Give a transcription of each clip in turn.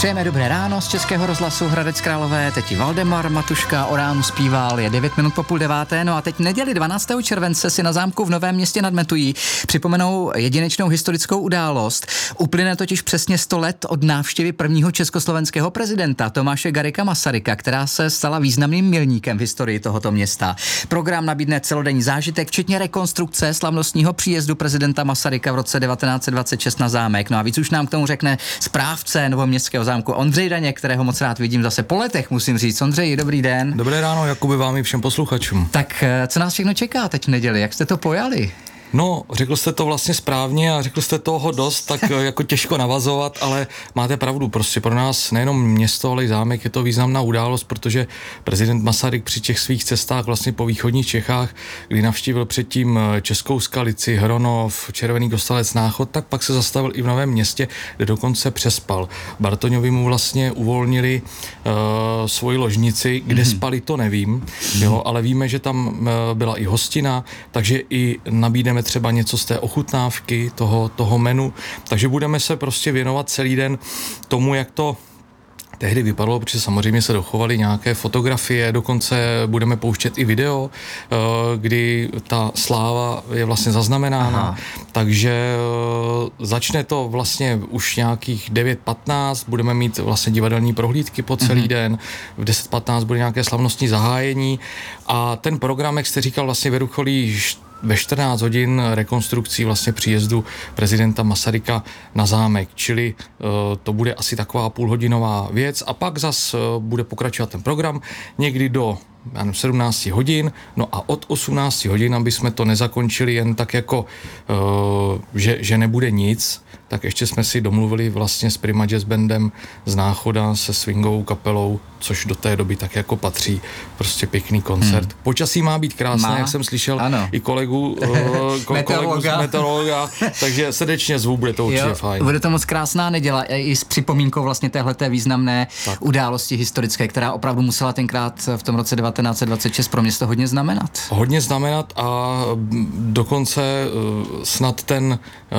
Přejeme dobré ráno z Českého rozhlasu Hradec Králové, teď i Valdemar Matuška o ránu zpíval, je 9 minut po 8:30, no a teď neděli 12. července si na zámku v Novém Městě nad Metují připomenou jedinečnou historickou událost. Uplyne totiž přesně 100 let od návštěvy prvního československého prezidenta Tomáše Garrigua Masaryka, která se stala významným milníkem v historii tohoto města. Program nabídne celodenní zážitek, včetně rekonstrukce slavnostního příjezdu prezidenta Masaryka v roce 1926 na zámek. No a víc už nám k tomu řekne správce Novoměstského zámku Ondřej Daněk, kterého moc rád vidím zase po letech, musím říct. Ondřej, dobrý den. Dobré ráno, Jakuby, vám i všem posluchačům. Tak co nás všechno čeká teď v neděli? Jak jste to pojali? No, řekl jste to vlastně správně a řekl jste toho dost, tak jako těžko navazovat, ale máte pravdu, prostě pro nás nejenom město, ale i zámek je to významná událost, protože prezident Masaryk při těch svých cestách vlastně po východních Čechách, kdy navštívil předtím Českou Skalici, Hronov, Červený Kostelec, Náchod, tak pak se zastavil i v Novém Městě, kde dokonce přespal. Bartoňovi mu vlastně uvolnili svoji ložnici, kde spali, to nevím, jo, ale víme, že tam byla i hostina, takže i nabídneme třeba něco z té ochutnávky, toho menu, takže budeme se prostě věnovat celý den tomu, jak to tehdy vypadalo, protože samozřejmě se dochovaly nějaké fotografie, dokonce budeme pouštět i video, kdy ta sláva je vlastně zaznamenána. Aha. Takže začne to vlastně už nějakých 9:15, budeme mít vlastně divadelní prohlídky po celý den, v 10:15 bude nějaké slavnostní zahájení a ten program, jak jste říkal, vlastně vyrucholí ve 14 hodin rekonstrukcí vlastně příjezdu prezidenta Masaryka na zámek, čili to bude asi taková půlhodinová věc a pak zas bude pokračovat ten program někdy do 17 hodin, no a od 18 hodin, aby jsme to nezakončili jen tak jako, že nebude nic, tak ještě jsme si domluvili vlastně s Prima Jazz Bandem z Náchoda se swingovou kapelou, což do té doby tak jako patří, prostě pěkný koncert. Počasí má být krásné, jak jsem slyšel, ano. I kolegu z meteorologa, takže srdečně zvu, bude to určitě fajn. Bude to moc krásná neděla, i s připomínkou vlastně téhleté významné události historické, která opravdu musela tenkrát v tom roce 1926 pro město hodně znamenat. Hodně znamenat a dokonce snad ten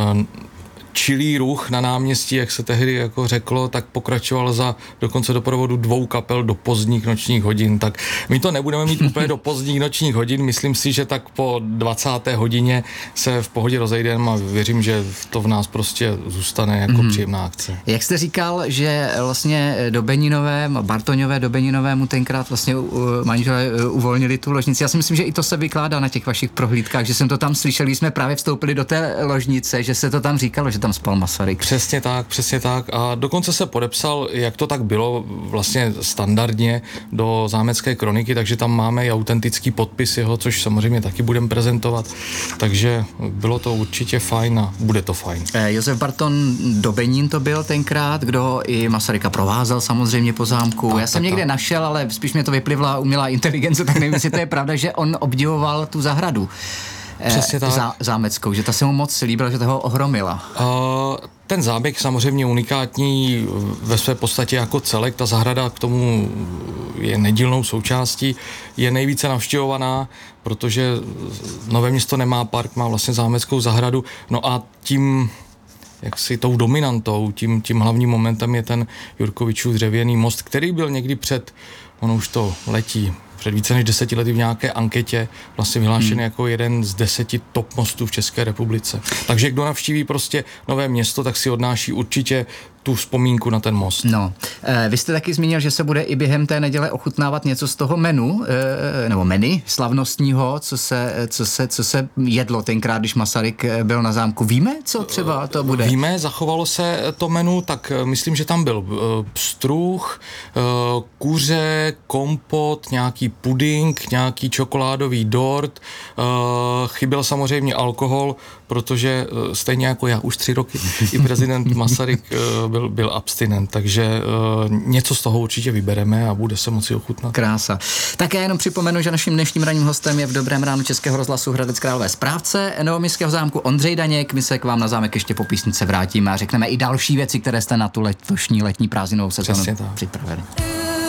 čilý ruch na náměstí, jak se tehdy jako řeklo, tak pokračoval za dokonce doprovodu 2 kapel do pozdních nočních hodin. Tak my to nebudeme mít úplně do pozdních nočních hodin, myslím si, že tak po 20. hodině se v pohodě rozejdeme a věřím, že to v nás prostě zůstane jako příjemná akce. Jak jste říkal, že vlastně do Beninové, Bartoňové do Beninovému tenkrát vlastně manželé uvolnili tu ložnici. Já si myslím, že i to se vykládá na těch vašich prohlídkách, že jsem to tam slyšel, když jsme právě vstoupili do té ložnice, že se to tam říkalo, že tam spal Masaryk. Přesně tak. A dokonce se podepsal, jak to tak bylo vlastně standardně do zámecké kroniky, takže tam máme i autentický podpis jeho, což samozřejmě taky budeme prezentovat. Takže bylo to určitě fajn a bude to fajn. Josef Barton do Benín to byl tenkrát, kdo i Masaryka provázel samozřejmě po zámku. Já jsem někde našel, ale spíš mě to vyplivla umělá inteligence, tak nevím, jestli to je pravda, že on obdivoval tu zahradu. Zámeckou, že ta se mu moc líbila, že toho ohromila. Ten zámek samozřejmě unikátní ve své podstatě jako celek, ta zahrada k tomu je nedílnou součástí, je nejvíce navštěvovaná, protože Nové Město nemá park, má vlastně zámeckou zahradu, no a tím jaksi tou dominantou, tím hlavním momentem je ten Jurkovičův dřevěný most, který byl někdy ono už to letí, před více než 10 lety v nějaké anketě vlastně vyhlášený jako jeden z 10 top mostů v České republice. Takže kdo navštíví prostě Nové Město, tak si odnáší určitě tu vzpomínku na ten most. No, vy jste taky zmínil, že se bude i během té neděle ochutnávat něco z toho menu slavnostního, co se jedlo tenkrát, když Masaryk byl na zámku. Víme, co třeba to bude? Víme, zachovalo se to menu, tak myslím, že tam byl pstruh, kuře, kompot, nějaký puding, nějaký čokoládový dort, chyběl samozřejmě alkohol, protože stejně jako já už 3 roky i prezident Masaryk byl abstinent, takže něco z toho určitě vybereme a bude se moci ochutnat. Krása. Tak já jenom připomenu, že naším dnešním ranním hostem je v Dobrém ránu Českého rozhlasu Hradec Králové správce Novoměstského zámku Ondřej Daněk. My se k vám na zámek ještě po písničce vrátíme a řekneme i další věci, které jste na tu letní prázdninovou sezónu připravili.